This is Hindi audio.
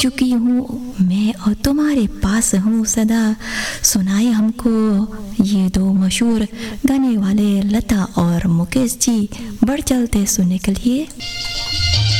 चुकी हूँ मैं और तुम्हारे पास हूँ सदा। सुनाए हमको ये दो मशहूर गाने वाले लता और मुकेश जी। बढ़ चलते सुनने के लिए।